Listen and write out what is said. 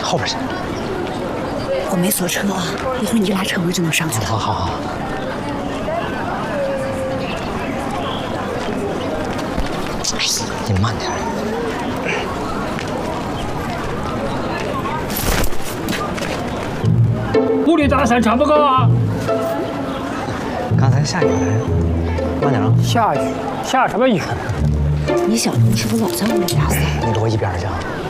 后边去。 我没锁车啊，一会儿你拉车我就能上去了。 好好好。你慢点。 部里打伞长不高啊？ 刚才下雨了，慢点啊。 下雨？下什么雨？ 你小东是不是老在屋里打伞？ 你躲一边去啊。